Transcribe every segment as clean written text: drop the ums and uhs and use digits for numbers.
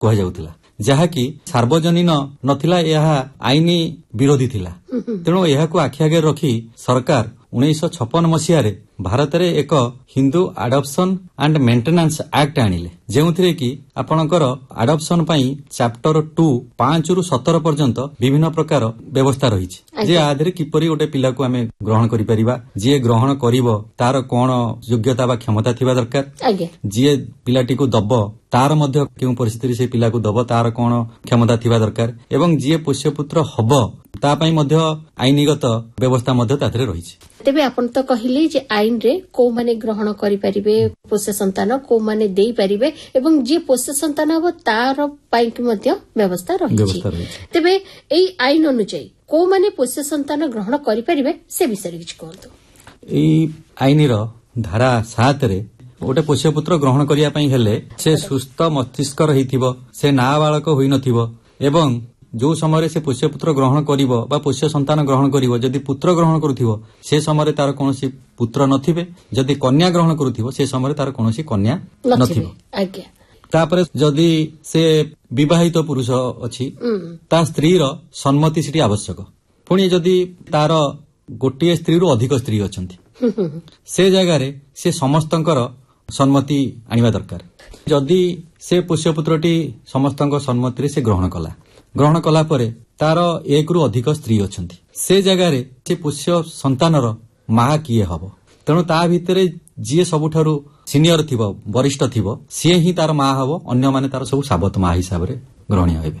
କୁହାଯାଉଥିଲା, ଯାହାକି ସାର୍ବଜନୀନ ନଥିଲା, ଏହା ଆଇନ ବିରୋଧୀ ଥିଲା। ତେଣୁ ଏହାକୁ ଆଖି ଆଗରେ ରଖି ସରକାର 1956 ମସିହାରେ ଭାରତରେ ଏକ Hindu adoption and maintenance act ଆଣିଲେ, ଯେଉଁଥିରେ କି ଆପଣଙ୍କର ଆଡପ୍ସନ ପାଇଁ ଚାପ୍ଟର 2 5ରୁ 17 ପର୍ଯ୍ୟନ୍ତ ବିଭିନ୍ନ ପ୍ରକାର ବ୍ୟବସ୍ଥା ରହିଛି, ଯେ ଆଧାରେ କିପରି ଗୋଟେ ପିଲାକୁ ଆମେ ଗ୍ରହଣ କରିପାରିବା, ଯିଏ ଗ୍ରହଣ କରିବ ତାର କଣ ଯୋଗ୍ୟତା ବା କ୍ଷମତା ଥିବା ଦରକାର, ଯିଏ ପିଲାଟିକୁ ଦବ ତାର ମଧ୍ୟ କେଉଁ ପରିସ୍ଥିତିରେ ସେ ପିଲାକୁ ଦବ ତାର କଣ କ୍ଷମତା ଥିବା ଦରକାର, ଏବଂ ଯିଏ ପୋଷ୍ୟପୁତ୍ର ହବ ତା ପାଇଁ ମଧ୍ୟ ଆଇନଗତ ବ୍ୟବସ୍ଥା ମଧ୍ୟ ତା ଦେହରେ ରହିଛି। ତେବେ ଆପଣ ତ କହିଲେ ଯେ ଆଇନରେ କୋଉମାନେ ଗ୍ରହଣ କରିପାରିବେ ପୋଷ୍ୟ ସନ୍ତାନ, କୋଉମାନେ ଦେଇପାରିବେ, ଏବଂ ଯିଏ ପୋଷ୍ୟ ସନ୍ତାନ ହବ ତାର ପାଇଁ ମଧ୍ୟ ବ୍ୟବସ୍ଥା ରହିଛି। ତେବେ ଏଇ ଆଇନ ଅନୁଯାୟୀ କୋଉମାନେ ପୋଷ୍ୟ ସନ୍ତାନ ଗ୍ରହଣ କରିପାରିବେ ସେ ବିଷୟରେ କିଛି କୁହନ୍ତୁ। ଏଇ ଆଇନର ଧାରା 7ରେ ଗୋଟେ ପୋଷ୍ୟପୁତ୍ର ଗ୍ରହଣ କରିବା ପାଇଁ ହେଲେ ସେ ସୁସ୍ଥ ମସ୍ତିଷ୍କର ହେଇଥିବ, ସେ ନାବାଳକ ହୋଇନଥିବ, ଏବଂ ଯୋଉ ସମୟରେ ସେ ପୋଷ୍ୟପୁତ୍ର ଗ୍ରହଣ କରିବ ବା ପୋଷ୍ୟ ସନ୍ତାନ ଗ୍ରହଣ କରିବ, ଯଦି ପୁତ୍ର ଗ୍ରହଣ କରୁଥିବ ସେ ସମୟରେ ତାର କୌଣସି ପୁତ୍ର ନଥିବେ, ଯଦି କନ୍ୟା ଗ୍ରହଣ କରୁଥିବ ସେ ସମୟରେ ତାର କୌଣସି କନ୍ୟା ନଥିବ। ତାପରେ ଯଦି ସେ ବିବାହିତ ପୁରୁଷ ଅଛି ତା ସ୍ତ୍ରୀର ସମ୍ମତି ସେଠି ଆବଶ୍ୟକ। ପୁଣି ଯଦି ତାର ଗୋଟିଏ ସ୍ତ୍ରୀରୁ ଅଧିକ ସ୍ତ୍ରୀ ଅଛନ୍ତି ସେ ଜାଗାରେ ସେ ସମସ୍ତଙ୍କର ସମ୍ମତି ଆଣିବା ଦରକାର। ଯଦି ସେ ପୋଷ୍ୟପୁତ୍ରଟି ସମସ୍ତଙ୍କ ସମ୍ମତିରେ ସେ ଗ୍ରହଣ କଲା ପରେ ତାର 1ରୁ ଅଧିକ ସ୍ତ୍ରୀ ଅଛନ୍ତି, ସେ ଜାଗାରେ ସେ ପୋଷ୍ୟ ସନ୍ତାନର ମା କିଏ ହବ? ତେଣୁ ତା ଭିତରେ ଯିଏ ସବୁଠାରୁ ସିନିୟର ଥିବ, ବରିଷ୍ଠ ଥିବ, ସିଏ ହିଁ ତାର ମା ହବ, ଅନ୍ୟମାନେ ତାର ସବୁ ସାବତ ମା ହିସାବରେ ଗ୍ରହଣୀୟ ହେବେ।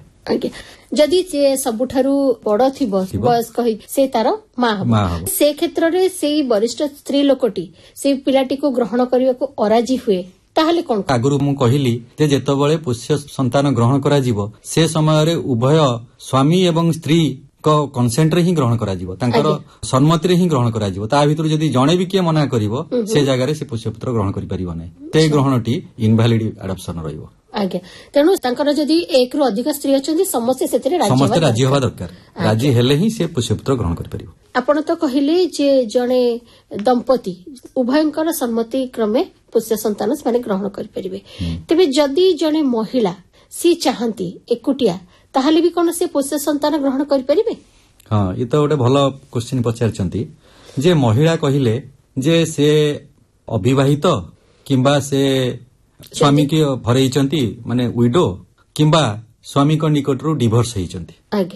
ଯଦି ସେ ସବୁଠାରୁ ବଡ ଥିବ ବୟସ୍କ ସେ ତାର ମା ହବ, ସେ କ୍ଷେତ୍ରରେ ସେଇ ବରିଷ୍ଠ ସ୍ତ୍ରୀ ଲୋକଟି ସେଇ ପିଲାଟିକୁ ଗ୍ରହଣ କରିବାକୁ ଅରାଜି ହୁଏ, ତାହେଲେ କଣ? ଆଗରୁ ମୁଁ କହିଲି ଯେ ଯେତେବେଳେ ପୋଷ୍ୟ ସନ୍ତାନ ଗ୍ରହଣ କରାଯିବ ସେ ସମୟରେ ଉଭୟ ସ୍ୱାମୀ ଏବଂ ସ୍ତ୍ରୀ କନସେଣ୍ଟରେ ହିଁ ଗ୍ରହଣ କରାଯିବ, ତାଙ୍କର ସମ୍ମତିରେ ହିଁ ଗ୍ରହଣ କରାଯିବ। ତା ଭିତରୁ ଯଦି ଜଣେ ବି କିଏ ମନା କରିବ ସେ ଜାଗାରେ ସେ ପୋଷ୍ୟପୁତ୍ର ଗ୍ରହଣ କରିପାରିବ ନାହିଁ, ସେ ଗ୍ରହଣଟି ଇନଭାଲିଡ ଆଡପ୍ସନ ରହିବ। ତେଣୁ ତାଙ୍କର ଯଦି 1ରୁ ଅଧିକ ସ୍ତ୍ରୀ ଅଛନ୍ତି ସମସ୍ତେ ସେଥିରେ ରାଜି ହେବା ଦରକାର, ରାଜି ହେଲେ ହିଁ ସେ ପୋଷ୍ୟପୁତ୍ର ଗ୍ରହଣ କରିପାରିବ। ଆପଣ ତ କହିଲେ ଯେ ଜଣେ ଦମ୍ପତି ଉଭୟଙ୍କର ସମ୍ମତି କ୍ରମେ ପୋଷ୍ୟ ସନ୍ତାନ ସେମାନେ ଗ୍ରହଣ କରିପାରିବେ। ତେବେ ଯଦି ଜଣେ ମହିଳା ସିଏ ଚାହାନ୍ତି ଏକୁଟିଆ, ତାହେଲେ ବି କଣ ସେ ପୋଷ୍ୟ ସନ୍ତାନ ଗ୍ରହଣ କରିପାରିବେ? ହଁ, ଏ ତ ଗୋଟେ ଭଲ କ୍ୱେଶ୍ଚିନ୍ ପଚାରିଛନ୍ତି। ଯେ ମହିଳା କହିଲେ ଯେ ସେ ଅବିବାହିତ କିମ୍ବା ସେ ସ୍ୱାମୀ କି ହରେଇଛନ୍ତି ମାନେ ୱିଡୋ, କିମ୍ବା ସ୍ୱାମୀଙ୍କ ନିକଟରୁ ଡିଭୋର୍ସ ହେଇଛନ୍ତି,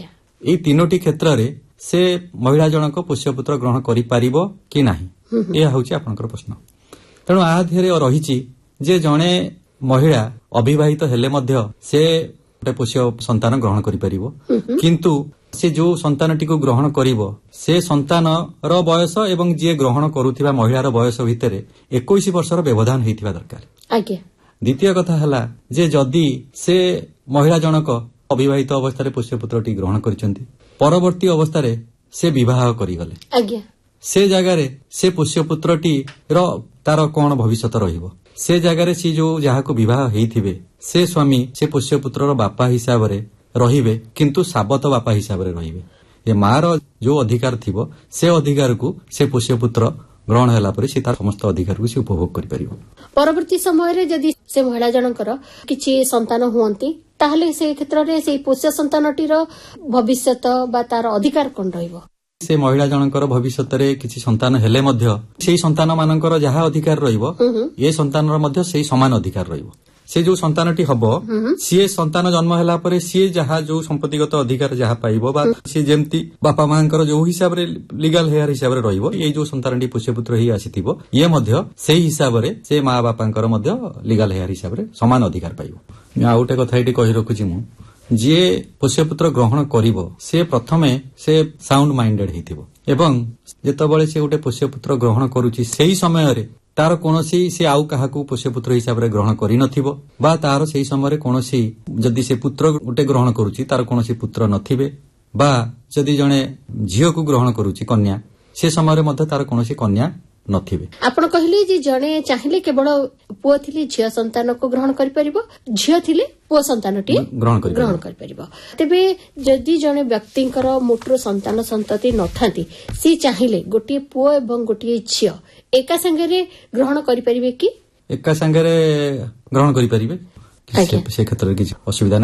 ଏଇ 3ଟି କ୍ଷେତ୍ରରେ ସେ ମହିଳା ଜଣକ ପୋଷ୍ୟପୁତ୍ର ଗ୍ରହଣ କରିପାରିବ କି ନାହିଁ, ଏହା ହେଉଛି ଆପଣଙ୍କର ପ୍ରଶ୍ନ। ତେଣୁ ଆ ଦେହରେ ରହିଛି ଯେ ଜଣେ ମହିଳା ଅବିବାହିତ ହେଲେ ମଧ୍ୟ ସେ ଗୋଟେ ପୋଷ୍ୟ ସନ୍ତାନ ଗ୍ରହଣ କରିପାରିବ, କିନ୍ତୁ ସେ ଯୋଉ ସନ୍ତାନଟିକୁ ଗ୍ରହଣ କରିବ ସେ ସନ୍ତାନର ବୟସ ଏବଂ ଯିଏ ଗ୍ରହଣ କରୁଥିବା ମହିଳାର ବୟସ ଭିତରେ 21 ବର୍ଷର ବ୍ୟବଧାନ ହେଇଥିବା ଦରକାର। ଦ୍ୱିତୀୟ କଥା ହେଲା ଯେ ଯଦି ସେ ମହିଳା ଜଣକ ଅବିବାହିତ ଅବସ୍ଥାରେ ପୋଷ୍ୟପୁତ୍ରଟି ଗ୍ରହଣ କରିଛନ୍ତି, ପରବର୍ତ୍ତୀ ଅବସ୍ଥାରେ ସେ ବିବାହ କରିଗଲେ, ସେ ଜାଗାରେ ସେ ପୋଷ୍ୟପୁତ୍ରଟିର ତାର କଣ ଭବିଷ୍ୟତ ରହିବ? ସେ ଜାଗାରେ ସେ ଯୋଉ ଯାହାକୁ ବିବାହ ହେଇଥିବେ ସେ ସ୍ୱାମୀ ସେ ପୋଷ୍ୟପୁତ୍ରର ବାପା ହିସାବରେ ରହିବେ, କିନ୍ତୁ ସାବତ ବାପା ହିସାବରେ ରହିବେ। ଏ ମାର ଯୋଉ ଅଧିକାର ଥିବ ସେ ଅଧିକାରକୁ ସେ ପୋଷ୍ୟପୁତ୍ର ଗ୍ରହଣ ହେଲା ପରେ ସେ ତାର ସମସ୍ତ ଅଧିକାରକୁ ସେ ଉପଭୋଗ କରିପାରିବ। ପରବର୍ତ୍ତୀ ସମୟରେ ଯଦି ସେ ମହିଳା ଜଣଙ୍କର କିଛି ସନ୍ତାନ ହୁଅନ୍ତି, ତାହେଲେ ସେ କ୍ଷେତ୍ରରେ ସେଇ ପୋଷ୍ୟ ସନ୍ତାନଟିର ଭବିଷ୍ୟତ ବା ତାର ଅଧିକାର କଣ ରହିବ? ସେ ମହିଳା ଜଣଙ୍କର ଭବିଷ୍ୟତରେ କିଛି ସନ୍ତାନ ହେଲେ ମଧ୍ୟ ସେଇ ସନ୍ତାନ ମାନଙ୍କର ଯାହା ଅଧିକାର ରହିବ ଏ ସନ୍ତାନର ମଧ୍ୟ ସେଇ ସମାନ ଅଧିକାର ରହିବ। ସେ ଯୋଉ ସନ୍ତାନଟି ହବ ସିଏ ସନ୍ତାନ ଜନ୍ମ ହେଲା ପରେ ସିଏ ଯାହା ଯୋଉ ସମ୍ପତ୍ତିଗତ ଅଧିକାର ଯାହା ପାଇବ ବା ସିଏ ଯେମିତି ବାପା ମାଙ୍କର ଯୋଉ ହିସାବରେ ଲିଗାଲ ହେୟାର ହିସାବରେ ରହିବ, ଏଇ ଯୋଉ ସନ୍ତାନଟି ପୋଷ୍ୟପୁତ୍ର ହେଇ ଆସିଥିବ ଇଏ ମଧ୍ୟ ସେଇ ହିସାବରେ ସେ ମା ବାପାଙ୍କର ମଧ୍ୟ ଲିଗାଲ ହେୟାର ହିସାବରେ ସମାନ ଅଧିକାର ପାଇବ। ଆଉ ଗୋଟେ କଥା ଏଠି କହି ରଖୁଛି ମୁଁ, ଯିଏ ପୋଷ୍ୟପୁତ୍ର ଗ୍ରହଣ କରିବ ସେ ପ୍ରଥମେ ସେ ସାଉଣ୍ଡ ମାଇଣ୍ଡେଡ ହେଇଥିବ, ଏବଂ ଯେତେବେଳେ ସେ ଗୋଟେ ପୋଷ୍ୟପୁତ୍ର ଗ୍ରହଣ କରୁଛି ସେଇ ସମୟରେ ତାର କୌଣସି ସେ ଆଉ କାହାକୁ ପୋଷ୍ୟପୁତ୍ର ହିସାବରେ ଗ୍ରହଣ କରିନଥିବ, ବା ତାର ସେଇ ସମୟରେ କୌଣସି ଯଦି ସେ ପୁତ୍ର ଗୋଟେ ଗ୍ରହଣ କରୁଛି ତାର କୌଣସି ପୁତ୍ର ନଥିବେ, ବା ଯଦି ଜଣେ ଝିଅକୁ ଗ୍ରହଣ କରୁଛି କନ୍ୟା ସେ ସମୟରେ ମଧ୍ୟ ତାର କୌଣସି କନ୍ୟା ନଥିବେ। ଆପଣ କହିଲେ ଯେ ଜଣେ ଚାହିଁଲେ କେବଳ ପୁଅ ଥିଲେ ଝିଅ ସନ୍ତାନକୁ ଗ୍ରହଣ କରିପାରିବ, ଝିଅ ଥିଲେ ପୁଅ ସନ୍ତାନଟି ଗ୍ରହଣ କରିପାରିବ। ତେବେ ଯଦି ଜଣେ ବ୍ୟକ୍ତିଙ୍କର ମୋଟର ସନ୍ତାନ ସନ୍ତତି ନଥାନ୍ତି, ସେ ଚାହିଁଲେ ଗୋଟିଏ ପୁଅ ଏବଂ ଗୋଟିଏ ଝିଅ ଏକା ସାଙ୍ଗରେ ଗ୍ରହଣ କରିପାରିବେ କି? ଏକା ସାଙ୍ଗରେ ଗ୍ରହଣ କରିପାରିବେ, ସେ କ୍ଷେତ୍ରରେ କିଛି ଅସୁବିଧା